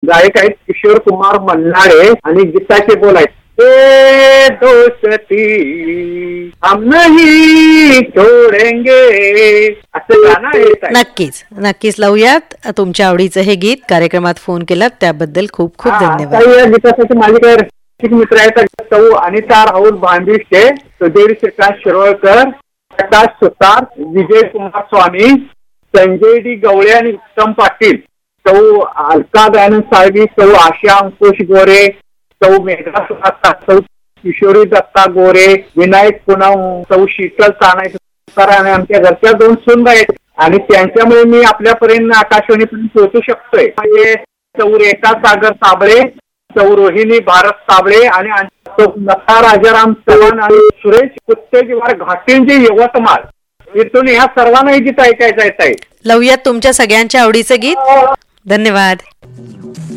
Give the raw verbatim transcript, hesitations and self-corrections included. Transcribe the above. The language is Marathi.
गायक आहेत किशोर कुमार मल्हारे आणि गीताचे बोल आहेत. ए दोस्ती हम नहीं छोडेंगे असं गाणं आहे. नक्कीच नक्कीच लावूयात तुमच्या आवडीचं हे गीत. कार्यक्रमात फोन केलात त्याबद्दल खूप खूप धन्यवाद. या गीतासाठी माझे काही रसिक मित्र आहेत. सौ अनिता राहुल भांबिष्टे, सुधीर श्रीकांत शिरोळकर, प्रकाश सुतार, विजय कुमार स्वामी, संजय डी गवळे आणि उत्तम पाटील, सौ अलका दयानंद साळवी, सौ आशा अंकुश गोरे, सौ मेघा सुहाता, सौ किशोरी दत्ता गोरे, विनायक पुनम, सौ शीतल तानाय आणि आमच्या घरच्या दोन सुंद आहेत आणि त्यांच्यामुळे मी आपल्यापर्यंत आकाशवाणीपर्यंत पोहोचू शकतोय. म्हणजे सौ रेखा सागर साबळे, सौ रोहिणी भारत साबळे आणि लता राजाराम चव्हाण आणि सुरेश कुत्तेजीवार घाटींचे यवतमाळ इथून ह्या सर्वांना हे गीत ऐकायचं आहे. लावूयात तुमच्या सगळ्यांच्या आवडीचं गीत. धन्यवाद.